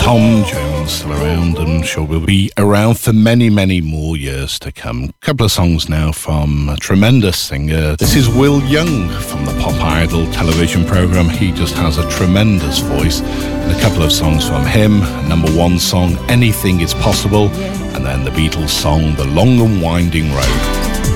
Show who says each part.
Speaker 1: Tom Jones still around, and sure will be around for many, many more years to come. A couple of songs now from a tremendous singer. This is Will Young from the Pop Idol television programme. He just has a tremendous voice. And a couple of songs from him. Number one song, Anything Is Possible, and then the Beatles song, The Long and Winding Road.